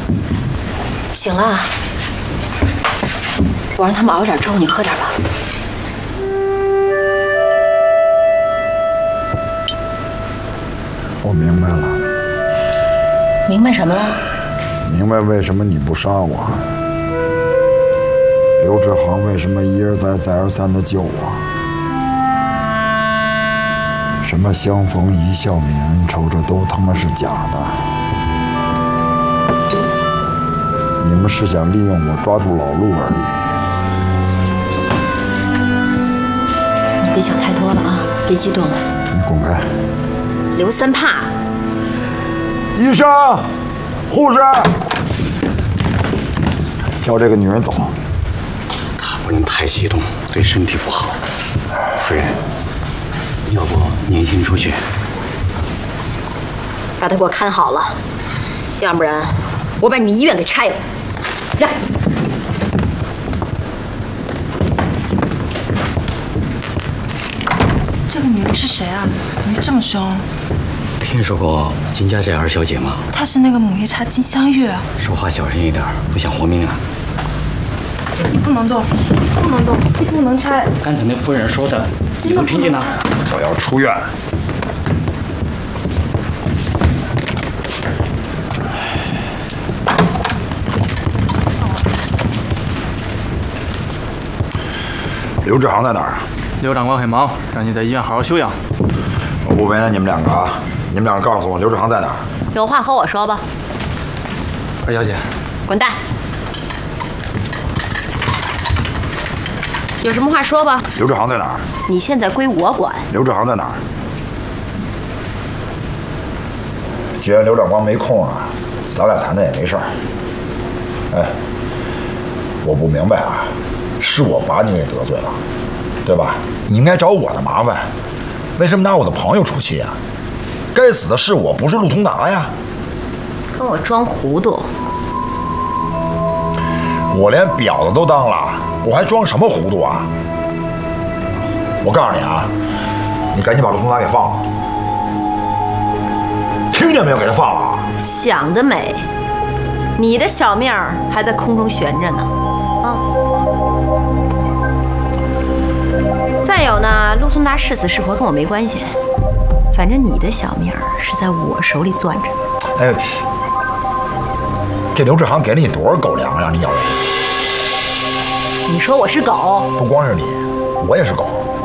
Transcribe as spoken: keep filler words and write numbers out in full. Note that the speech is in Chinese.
醒了，我让他们熬点粥，你喝点吧。 我明白了。 明白什么了？ 明白为什么你不杀我。刘志航为什么一而再、再而三的救我？什么相逢一笑泯，瞅着都他妈是假的。你们是想利用我抓住老陆而已。你别想太多了啊，别激动了。 你滚开！ 刘三怕。 医生，护士，叫这个女人走。 她不能太激动，对身体不好。夫人，要不您先出去， 把她给我看好了，要不然我把你们医院给拆了。让。 这个女人是谁啊？怎么这么凶？ 听说过金家寨二小姐吗？ 她是那个母夜叉金香月啊。 说话小声一点，不想活命啊！ 你不能动，不能动，这不能拆。 刚才那夫人说的，你都听见了？ 我要出院。刘志航在哪儿？ 刘长官很忙，让你在医院好好休养。 我不为难你们两个啊！你们两个告诉我刘志航在哪儿？ 有话和我说吧。 二小姐， 滚蛋！有什么话说吧。 刘志航在哪儿？ 你现在归我管。 刘志航在哪儿？既然刘长官没空啊，咱俩谈谈也没事儿。哎，我不明白啊，是我把你给得罪了，对吧？你应该找我的麻烦，为什么拿我的朋友出气啊？该死的是我，不是陆通达呀！ 跟我装糊涂。 我连婊子都当了，我还装什么糊涂啊？我告诉你啊，你赶紧把陆通达给放了，听见没有？给他放了啊！ 想得美，你的小命儿还在空中悬着呢，啊！再有呢，陆通达是死是活跟我没关系，反正你的小命儿是在我手里攥着。 哎，这刘志航给了你多少狗粮让你咬人？ 你说我是狗？ 不光是你，我也是狗。